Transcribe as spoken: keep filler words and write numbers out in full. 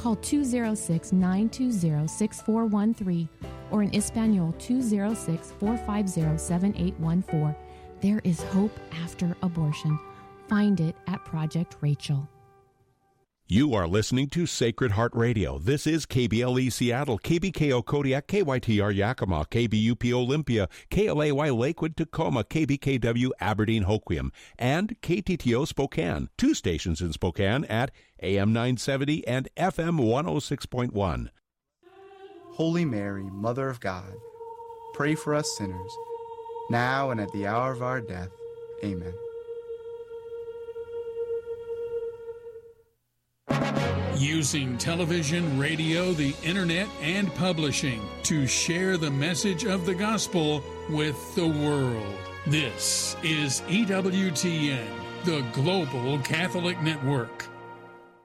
Call two oh six, nine two zero, six four one three or in Espanol two oh six, four five zero, seven eight one four. There is hope after abortion. Find it at Project Rachel. You are listening to Sacred Heart Radio. This is K B L E Seattle, K B K O Kodiak, K Y T R Yakima, K B U P Olympia, K L A Y Lakewood, Tacoma, K B K W Aberdeen, Hoquiam, and K T T O Spokane. Two stations in Spokane at A M nine seventy and F M one oh six point one. Holy Mary, Mother of God, pray for us sinners, now and at the hour of our death. Amen. Using television, radio, the internet, and publishing to share the message of the gospel with the world. This is E W T N, the Global Catholic Network.